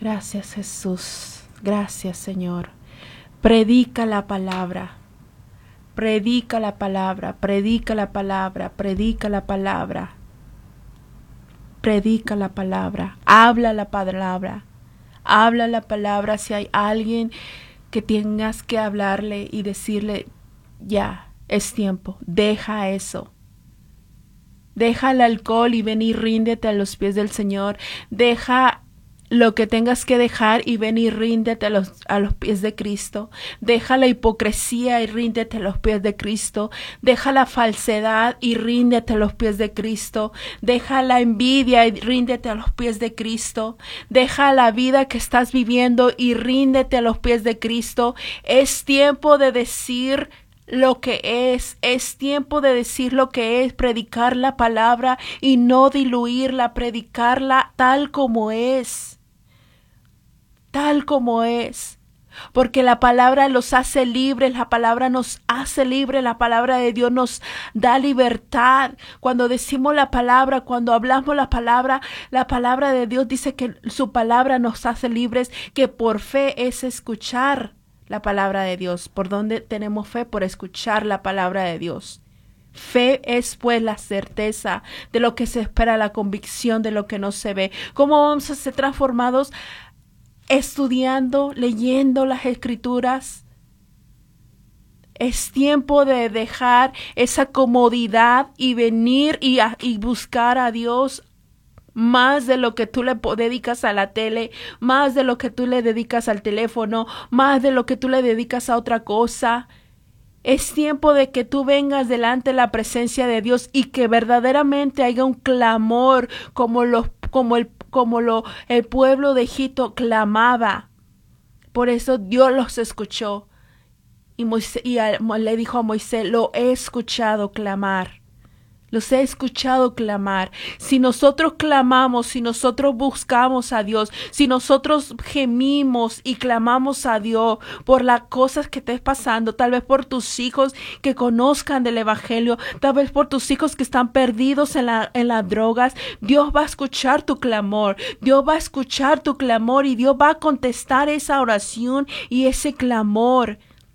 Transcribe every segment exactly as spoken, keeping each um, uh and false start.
Gracias, Jesús. Gracias, Señor. Predica la palabra. Predica la palabra. Predica la palabra. Predica la palabra. Predica la palabra. Habla la palabra. Habla la palabra. Si hay alguien que tengas que hablarle y decirle, ya, es tiempo. Deja eso. Deja el alcohol y ven y ríndete a los pies del Señor. Deja lo que tengas que dejar y ven y ríndete a los, a los pies de Cristo. Deja la hipocresía y ríndete a los pies de Cristo. Deja la falsedad y ríndete a los pies de Cristo. Deja la envidia y ríndete a los pies de Cristo. Deja la vida que estás viviendo y ríndete a los pies de Cristo. Es tiempo de decir lo que es, es tiempo de decir lo que es, predicar la palabra y no diluirla, predicarla tal como es. Tal como es, porque la palabra los hace libres, la palabra nos hace libres, la palabra de Dios nos da libertad. Cuando decimos la palabra, cuando hablamos la palabra, la palabra de Dios dice que su palabra nos hace libres, que por fe es escuchar la palabra de Dios. ¿Por dónde tenemos fe? Por escuchar la palabra de Dios. Fe es pues la certeza de lo que se espera, la convicción de lo que no se ve. ¿Cómo vamos a ser transformados? Estudiando, leyendo las escrituras. Es tiempo de dejar esa comodidad y venir y, a, y buscar a Dios más de lo que tú le dedicas a la tele, más de lo que tú le dedicas al teléfono, más de lo que tú le dedicas a otra cosa. Es tiempo de que tú vengas delante de la presencia de Dios y que verdaderamente haya un clamor como los, como el como lo, el pueblo de Egipto clamaba. Por eso Dios los escuchó. Y, Moisés, y a, le dijo a Moisés, lo he escuchado clamar. Los he escuchado clamar. Si nosotros clamamos, si nosotros buscamos a Dios, si nosotros gemimos y clamamos a Dios por las cosas que estés pasando, tal vez por tus hijos que conozcan del Evangelio, tal vez por tus hijos que están perdidos en, la, en las drogas, Dios va a escuchar tu clamor. Dios va a escuchar tu clamor y Dios va a contestar esa oración y ese clamor.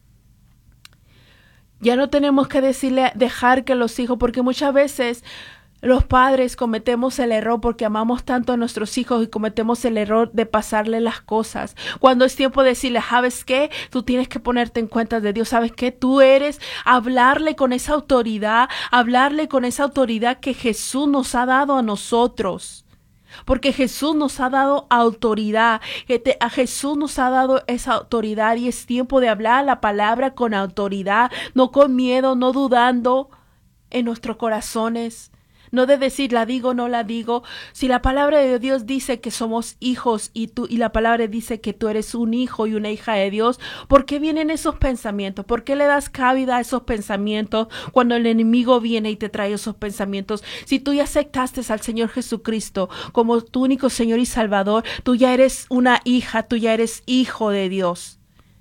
Ya no tenemos que decirle, dejar que los hijos, porque muchas veces los padres cometemos el error porque amamos tanto a nuestros hijos y cometemos el error de pasarle las cosas. Cuando es tiempo de decirle, ¿sabes qué? Tú tienes que ponerte en cuenta de Dios. ¿Sabes qué? Tú eres, hablarle con esa autoridad, hablarle con esa autoridad que Jesús nos ha dado a nosotros. Porque Jesús nos ha dado autoridad, a Jesús nos ha dado esa autoridad y es tiempo de hablar la palabra con autoridad, no con miedo, no dudando en nuestros corazones. No de decir, la digo, no la digo. Si la palabra de Dios dice que somos hijos y tú y la palabra dice que tú eres un hijo y una hija de Dios, ¿por qué vienen esos pensamientos? ¿Por qué le das cabida a esos pensamientos cuando el enemigo viene y te trae esos pensamientos? Si tú ya aceptaste al Señor Jesucristo como tu único Señor y Salvador, tú ya eres una hija, tú ya eres hijo de Dios.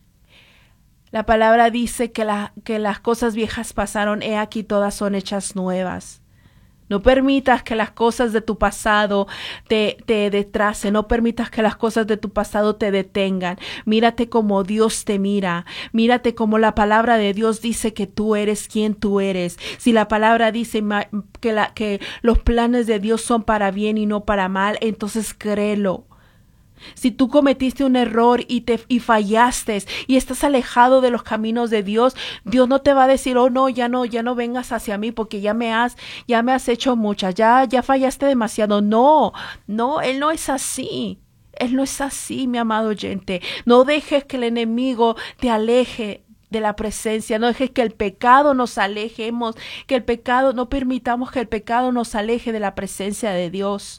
La palabra dice que, la, que las cosas viejas pasaron, he aquí todas son hechas nuevas. No permitas que las cosas de tu pasado te, te detracen. No permitas que las cosas de tu pasado te detengan. Mírate como Dios te mira. Mírate como la palabra de Dios dice que tú eres quien tú eres. Si la palabra dice que, la, que los planes de Dios son para bien y no para mal, entonces créelo. Si tú cometiste un error y te y fallaste y estás alejado de los caminos de Dios, Dios no te va a decir, oh no, ya no, ya no vengas hacia mí porque ya me has, ya me has hecho muchas, ya, ya fallaste demasiado. No, no, Él no es así. Él no es así, mi amado oyente. No dejes que el enemigo te aleje de la presencia, no dejes que el pecado nos alejemos, que el pecado, no permitamos que el pecado nos aleje de la presencia de Dios.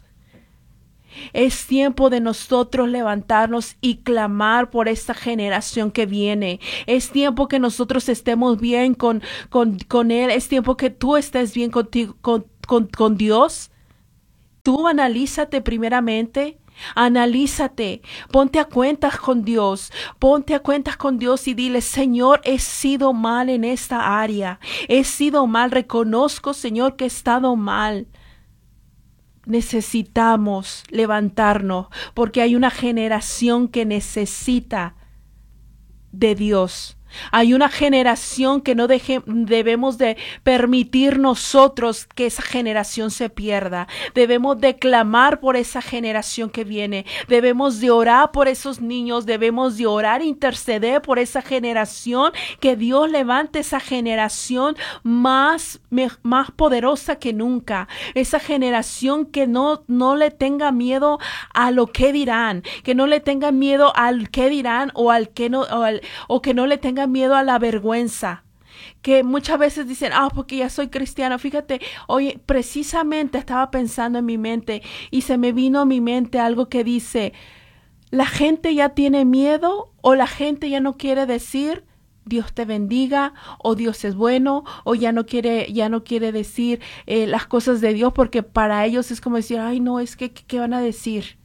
Es tiempo de nosotros levantarnos y clamar por esta generación que viene. Es tiempo que nosotros estemos bien con, con, con Él. Es tiempo que tú estés bien contigo, con, con, con Dios. Tú analízate primeramente. Analízate, ponte a cuentas con Dios, ponte a cuentas con Dios y dile, Señor, he sido mal en esta área, he sido mal, reconozco, Señor, que he estado mal. necesitamos levantarnos porque hay una generación que necesita de Dios. Hay una generación que no deje, debemos de permitir nosotros que esa generación se pierda. Debemos de clamar por esa generación que viene. Debemos de orar por esos niños. Debemos de orar e interceder por esa generación. Que Dios levante esa generación más, más poderosa que nunca. Esa generación que no, no le tenga miedo a lo que dirán. Que no le tenga miedo al que dirán o al que no, o, al, o que no le tenga miedo a la vergüenza, que muchas veces dicen, ah, porque ya soy cristiano. Fíjate, hoy precisamente estaba pensando en mi mente y se me vino a mi mente algo que dice, la gente ya tiene miedo o la gente ya no quiere decir Dios te bendiga o Dios es bueno o ya no quiere, ya no quiere decir eh, las cosas de Dios porque para ellos es como decir, ay no, es que, ¿qué van a decir?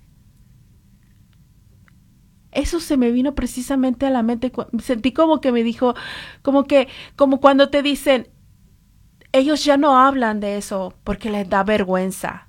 Eso se me vino precisamente a la mente. Sentí como que me dijo, como que, como cuando te dicen, ellos ya no hablan de eso porque les da vergüenza.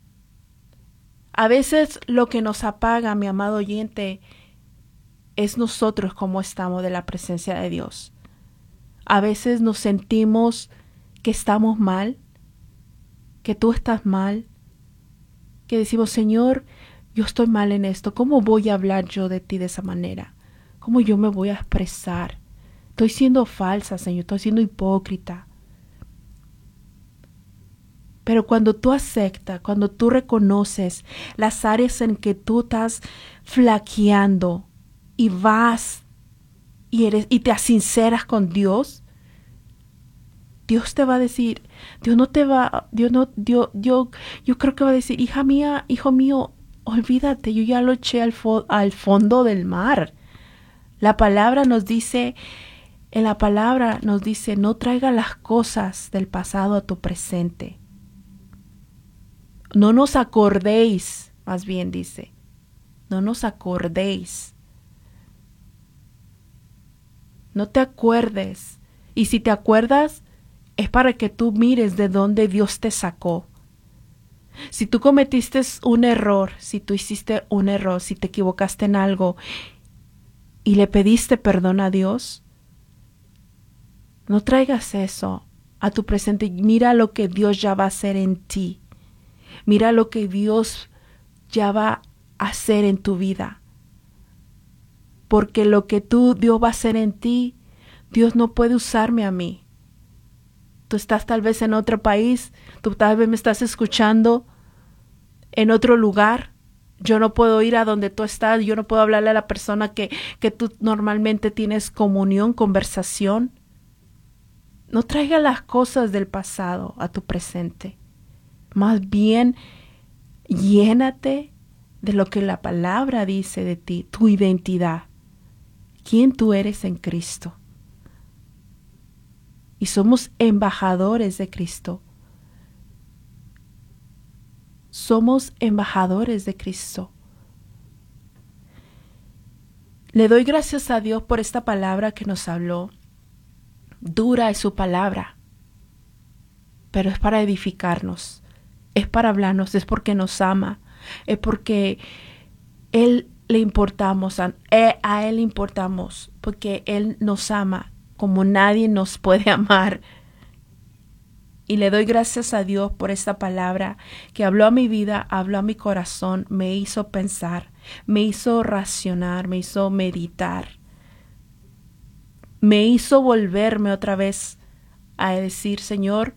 A veces lo que nos apaga, mi amado oyente, es nosotros cómo estamos de la presencia de Dios. A veces nos sentimos que estamos mal, que tú estás mal, que decimos, Señor, yo estoy mal en esto. ¿Cómo voy a hablar yo de ti de esa manera? ¿Cómo yo me voy a expresar? Estoy siendo falsa, Señor. Estoy siendo hipócrita. Pero cuando tú aceptas, cuando tú reconoces las áreas en que tú estás flaqueando y vas y, eres, y te sinceras con Dios, Dios te va a decir, Dios no te va, Dios no, Dios, yo, yo creo que va a decir, hija mía, hijo mío, olvídate, yo ya lo eché al, fo- al fondo del mar. La palabra nos dice, en la palabra nos dice, no traiga las cosas del pasado a tu presente. No nos acordéis, más bien dice, no nos acordéis. No te acuerdes. Y si te acuerdas, es para que tú mires de dónde Dios te sacó. Si tú cometiste un error, si tú hiciste un error, si te equivocaste en algo y le pediste perdón a Dios, no traigas eso a tu presente. Mira lo que Dios ya va a hacer en ti. Mira lo que Dios ya va a hacer en tu vida. Porque lo que tú, Dios va a hacer en ti, Dios no puede usarme a mí. Tú estás tal vez en otro país, tú tal vez me estás escuchando en otro lugar. Yo no puedo ir a donde tú estás, yo no puedo hablarle a la persona que, que tú normalmente tienes comunión, conversación. No traiga las cosas del pasado a tu presente. Más bien, llénate de lo que la palabra dice de ti, tu identidad. ¿Quién tú eres en Cristo? Y somos embajadores de Cristo. Somos embajadores de Cristo. Le doy gracias a Dios por esta palabra que nos habló. Dura es su palabra, pero es para edificarnos, es para hablarnos, es porque nos ama, es porque Él le importamos, a, a Él le importamos, porque Él nos ama como nadie nos puede amar. Y le doy gracias a Dios por esta palabra que habló a mi vida, habló a mi corazón, me hizo pensar, me hizo racionar, me hizo meditar. Me hizo volverme otra vez a decir, Señor,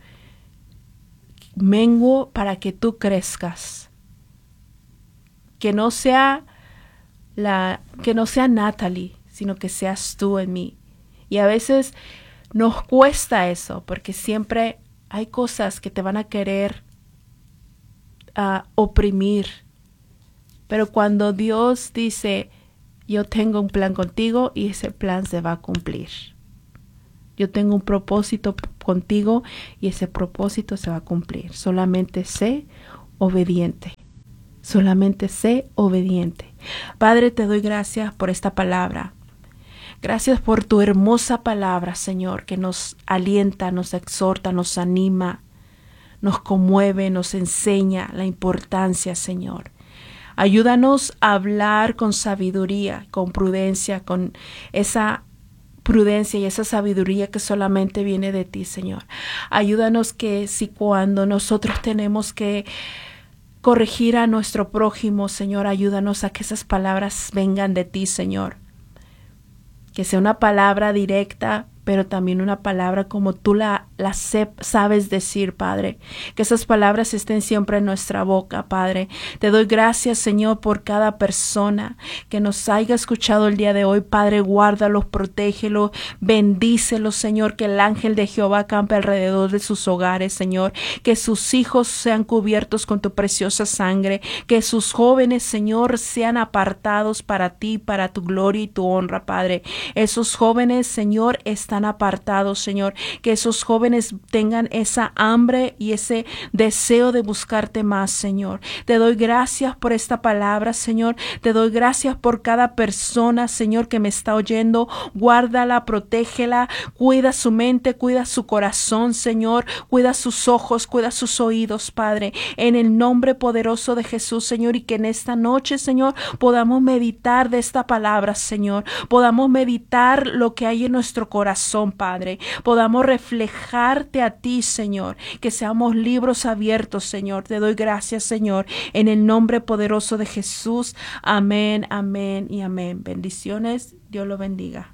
menguo para que tú crezcas. Que no sea la, que no sea Natalie, sino que seas tú en mí. Y a veces nos cuesta eso, porque siempre hay cosas que te van a querer uh, oprimir. Pero cuando Dios dice, yo tengo un plan contigo y ese plan se va a cumplir. Yo tengo un propósito contigo y ese propósito se va a cumplir. Solamente sé obediente. Solamente sé obediente. Padre, te doy gracias por esta palabra. Gracias por tu hermosa palabra, Señor, que nos alienta, nos exhorta, nos anima, nos conmueve, nos enseña la importancia, Señor. Ayúdanos a hablar con sabiduría, con prudencia, con esa prudencia y esa sabiduría que solamente viene de ti, Señor. Ayúdanos que si cuando nosotros tenemos que corregir a nuestro prójimo, Señor, ayúdanos a que esas palabras vengan de ti, Señor. Que sea una palabra directa, pero también una palabra como tú la, la sabes decir, Padre. Que esas palabras estén siempre en nuestra boca, Padre. Te doy gracias, Señor, por cada persona que nos haya escuchado el día de hoy. Padre, guárdalos, protégelos, bendícelos, Señor. Que el ángel de Jehová campe alrededor de sus hogares, Señor. Que sus hijos sean cubiertos con tu preciosa sangre. Que sus jóvenes, Señor, sean apartados para ti, para tu gloria y tu honra, Padre. Esos jóvenes, Señor, están apartados, Señor, que esos jóvenes tengan esa hambre y ese deseo de buscarte más, Señor. Te doy gracias por esta palabra, Señor. Te doy gracias por cada persona, Señor, que me está oyendo. Guárdala, protégela, cuida su mente, cuida su corazón, Señor. Cuida sus ojos, cuida sus oídos, Padre. En el nombre poderoso de Jesús, Señor, y que en esta noche, Señor, podamos meditar de esta palabra, Señor. Podamos meditar lo que hay en nuestro corazón, Padre, podamos reflejarte a ti, Señor, que seamos libros abiertos, Señor. Te doy gracias, Señor, en el nombre poderoso de Jesús. Amén, amén y amén. Bendiciones, Dios lo bendiga.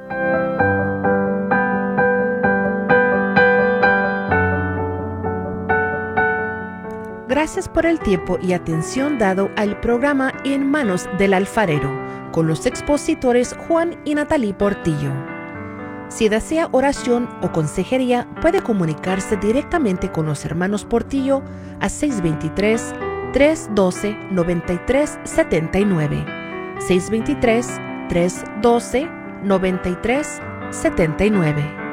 Gracias por el tiempo y atención dado al programa En Manos del Alfarero, con los expositores Juan y Natalie Portillo. Si desea oración o consejería, puede comunicarse directamente con los hermanos Portillo a seis dos tres, tres uno dos, nueve tres siete nueve, seis dos tres, tres uno dos, nueve tres siete nueve.